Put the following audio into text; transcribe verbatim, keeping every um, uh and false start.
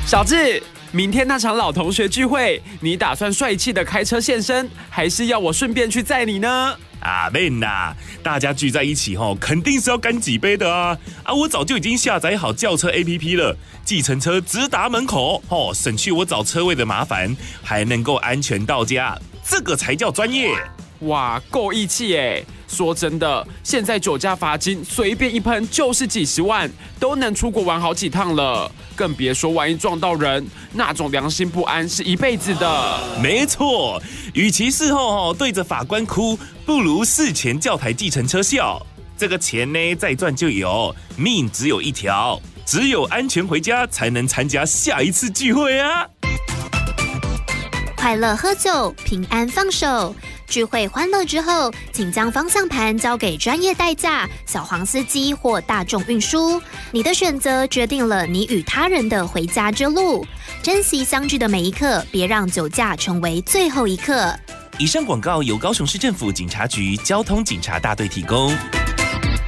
小智，明天那场老同学聚会，你打算帅气的开车现身，还是要我顺便去载你呢？ 啊，妹呐，大家聚在一起吼，肯定是要干几杯的啊！啊，我早就已经下载好轿车 A P P 了，计程车直达门口，吼，省去我找车位的麻烦，还能够安全到家，这个才叫专业。 哇，够义气耶！说真的，现在酒驾罚金随便一喷就是几十万，都能出国玩好几趟了，更别说万一撞到人，那种良心不安是一辈子的。 没错，与其事后对着法官哭，不如事前叫台计程车笑。这个钱呢，再赚就有，命只有一条，只有安全回家，才能参加下一次聚会啊！ 快乐喝酒，平安放手。聚会欢乐之后，请将方向盘交给专业代驾、小黄司机或大众运输。你的选择决定了你与他人的回家之路。珍惜相聚的每一刻，别让酒驾成为最后一刻。 以上广告由高雄市政府警察局交通警察大队提供。